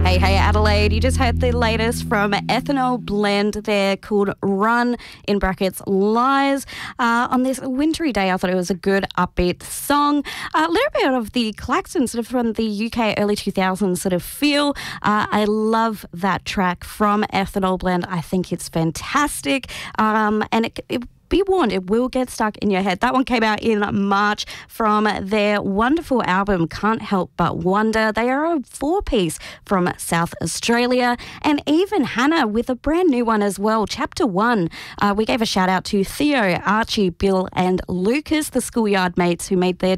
Hey Adelaide, you just heard the latest from Ethanol Blend there called Run, in brackets, Lies. On this wintry day, I thought it was a good upbeat song. A little bit of the Klaxon sort of from the UK early 2000s sort of feel. I love that track from Ethanol Blend. I think it's fantastic. And be warned, it will get stuck in your head. That one came out in March from their wonderful album, Can't Help But Wonder. They are a 4-piece from South Australia. And even Hannah with a brand new one as well, Chapter 1. We gave a shout out to Theo, Archie, Bill and Lucas, the Schoolyard Mates, who made their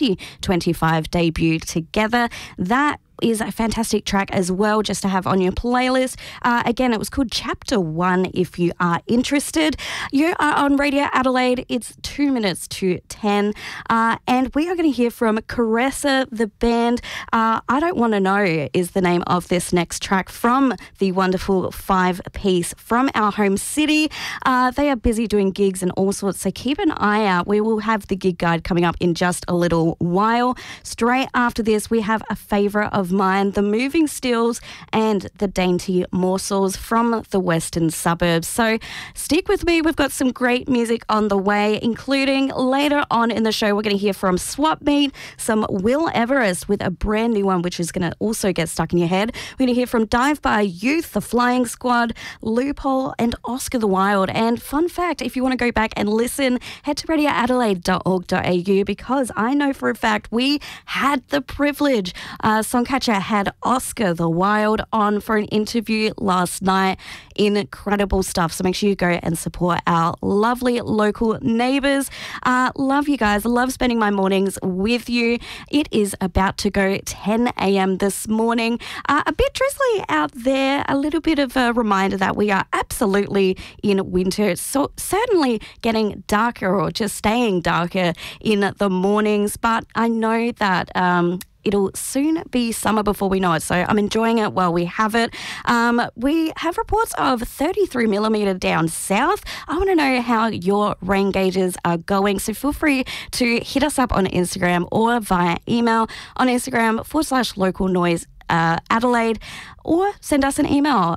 2025 debut together. That is a fantastic track as well, just to have on your playlist. Again, it was called Chapter 1 if you are interested. You are on Radio Adelaide. It's 2 minutes to 10. And we are going to hear from Caressa, the band. I Don't Want to Know is the name of this next track from the wonderful 5-piece from our home city. They are busy doing gigs and all sorts, so keep an eye out. We will have the gig guide coming up in just a little while. Straight after this, we have a favourite of mine, the Moving Stills and the Dainty Morsels from the western suburbs. So stick with me. We've got some great music on the way, including later on in the show, we're going to hear from Swap Meet, some Will Everest with a brand new one, which is going to also get stuck in your head. We're going to hear from Dive Bar Youth, the Flying Squad, Loophole and Oscar the Wild. And fun fact, if you want to go back and listen, head to radioadelaide.org.au, because I know for a fact we had the privilege. Songcatcher had Oscar the Wild on for an interview last night. Incredible stuff. So make sure you go and support our lovely local neighbours. Love you guys. Love spending my mornings with you. It is about to go 10 a.m. this morning. A bit drizzly out there. A little bit of a reminder that we are absolutely in winter. So certainly getting darker, or just staying darker in the mornings. But I know that it'll soon be summer before we know it, so I'm enjoying it while we have it. We have reports of 33 millimetre down south. I want to know how your rain gauges are going, so feel free to hit us up on Instagram or via email on Instagram /local noise Adelaide, or send us an email,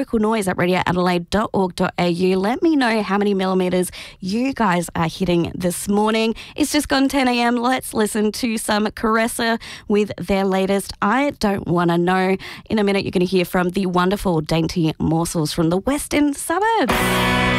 localnoise@radioadelaide.org.au. Let me know how many millimetres you guys are hitting this morning. It's just gone 10 a.m. Let's listen to some Caressa with their latest I Don't Want to Know. In a minute, you're going to hear from the wonderful Dainty Morsels from the western suburbs.